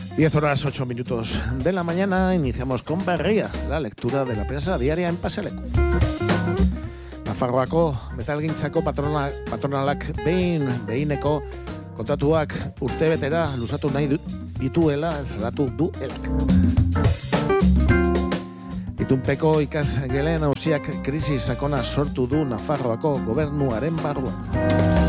10:08 de la mañana, iniciamos con Berria, la lectura de la prensa diaria en Paseleku. Nafarroako metalgintzako patronalak behineko kontratuak urtebetera luzatu nahi dituela salatu duelak. Itunpeko ikasgelen auziak krisi sakona sortu du Nafarroako gobernuaren barruan.